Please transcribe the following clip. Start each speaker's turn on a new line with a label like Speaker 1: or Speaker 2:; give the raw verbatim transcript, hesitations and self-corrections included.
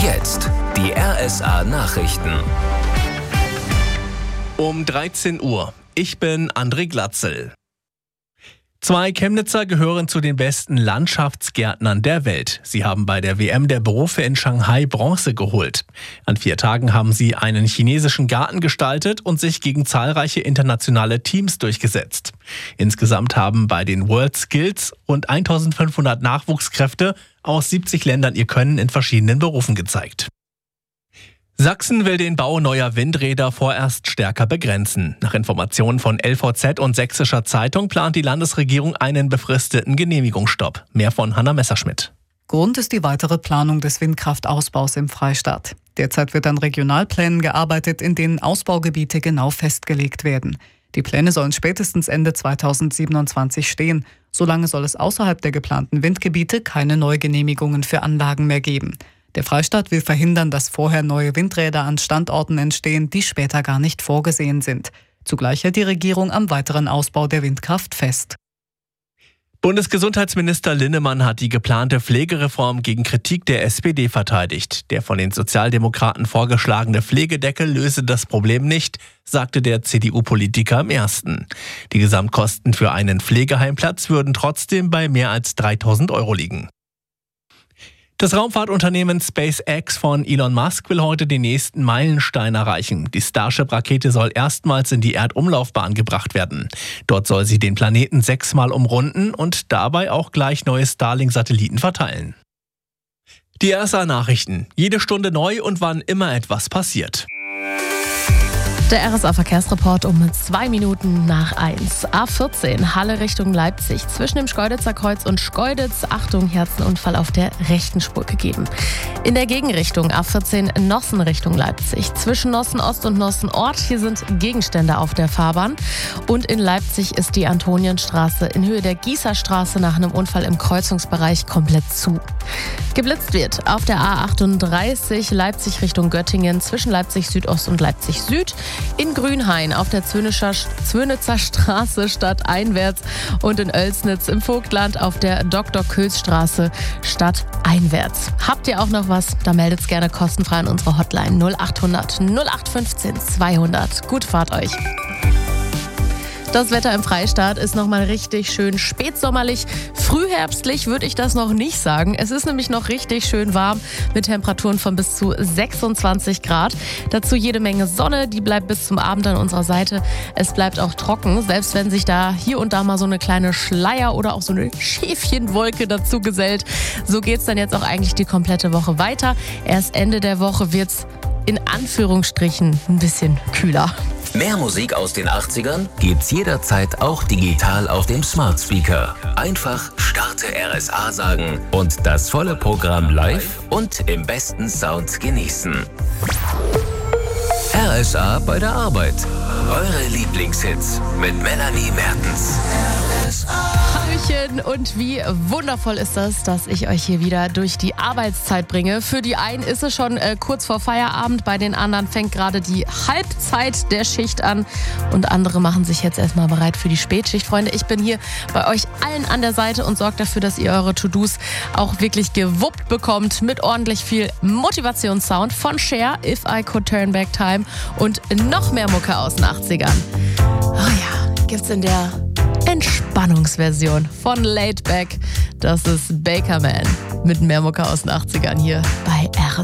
Speaker 1: Jetzt die R S A-Nachrichten.
Speaker 2: Um dreizehn Uhr. Ich bin André Glatzel. Zwei Chemnitzer gehören zu den besten Landschaftsgärtnern der Welt. Sie haben bei der W M der Berufe in Shanghai Bronze geholt. An vier Tagen haben sie einen chinesischen Garten gestaltet und sich gegen zahlreiche internationale Teams durchgesetzt. Insgesamt haben bei den World Skills rund eintausendfünfhundert Nachwuchskräfte aus siebzig Ländern ihr Können in verschiedenen Berufen gezeigt. Sachsen will den Bau neuer Windräder vorerst stärker begrenzen. Nach Informationen von L V Z und Sächsischer Zeitung plant die Landesregierung einen befristeten Genehmigungsstopp. Mehr von Hanna Messerschmidt.
Speaker 3: Grund ist die weitere Planung des Windkraftausbaus im Freistaat. Derzeit wird an Regionalplänen gearbeitet, in denen Ausbaugebiete genau festgelegt werden. Die Pläne sollen spätestens Ende zweitausendsiebenundzwanzig stehen. Solange soll es außerhalb der geplanten Windgebiete keine Neugenehmigungen für Anlagen mehr geben. Der Freistaat will verhindern, dass vorher neue Windräder an Standorten entstehen, die später gar nicht vorgesehen sind. Zugleich hält die Regierung am weiteren Ausbau der Windkraft fest.
Speaker 2: Bundesgesundheitsminister Linnemann hat die geplante Pflegereform gegen Kritik der S P D verteidigt. Der von den Sozialdemokraten vorgeschlagene Pflegedeckel löse das Problem nicht, sagte der C D U-Politiker im Ersten. Die Gesamtkosten für einen Pflegeheimplatz würden trotzdem bei mehr als dreitausend Euro liegen. Das Raumfahrtunternehmen SpaceX von Elon Musk will heute den nächsten Meilenstein erreichen. Die Starship-Rakete soll erstmals in die Erdumlaufbahn gebracht werden. Dort soll sie den Planeten sechsmal umrunden und dabei auch gleich neue Starlink-Satelliten verteilen. Die R S A-Nachrichten. Jede Stunde neu und wann immer etwas passiert.
Speaker 4: Der R S A-Verkehrsreport um zwei Minuten nach eins. A vierzehn, Halle Richtung Leipzig. Zwischen dem Schkeuditzer Kreuz und Schkeuditz, Achtung, Herzenunfall auf der rechten Spur gegeben. In der Gegenrichtung A vierzehn, Nossen Richtung Leipzig. Zwischen Nossen Ost und Nossen Ort, hier sind Gegenstände auf der Fahrbahn. Und in Leipzig ist die Antonienstraße in Höhe der Gießerstraße nach einem Unfall im Kreuzungsbereich komplett zu. Geblitzt wird auf der A achtunddreißig, Leipzig Richtung Göttingen, zwischen Leipzig Südost und Leipzig Süd. In Grünhain auf der Zwönitzer, Zwönitzer Straße stadteinwärts und in Oelsnitz im Vogtland auf der Doktor-Kös-Straße stadteinwärts. Habt ihr auch noch was? Da meldet's gerne kostenfrei an unsere Hotline null achthundert null acht fünfzehn zweihundert. Gut Fahrt euch! Das Wetter im Freistaat ist nochmal richtig schön spätsommerlich. Frühherbstlich würde ich das noch nicht sagen. Es ist nämlich noch richtig schön warm mit Temperaturen von bis zu sechsundzwanzig Grad. Dazu jede Menge Sonne, die bleibt bis zum Abend an unserer Seite. Es bleibt auch trocken, selbst wenn sich da hier und da mal so eine kleine Schleier oder auch so eine Schäfchenwolke dazu gesellt. So geht's dann jetzt auch eigentlich die komplette Woche weiter. Erst Ende der Woche wird's in Anführungsstrichen ein bisschen kühler.
Speaker 1: Mehr Musik aus den achtzigern gibt's jederzeit auch digital auf dem Smart Speaker. Einfach Starte R S A sagen und das volle Programm live und im besten Sound genießen. R S A bei der Arbeit. Eure Lieblingshits mit Melanie Mertens.
Speaker 4: Hallöchen und wie wundervoll ist das, dass ich euch hier wieder durch die Arbeitszeit bringe. Für die einen ist es schon äh, kurz vor Feierabend, bei den anderen fängt gerade die Halbzeit der Schicht an und andere machen sich jetzt erstmal bereit für die Spätschicht. Freunde, ich bin hier bei euch allen an der Seite und sorge dafür, dass ihr eure To-Dos auch wirklich gewuppt bekommt mit ordentlich viel Motivationssound von Cher, If I Could Turn Back Time und noch mehr Mucke aus den achtzigern. Oh ja, gibt's in der Entspannungsversion von Laid Back. Das ist Baker Man mit mehr Mucke aus den achtzigern hier bei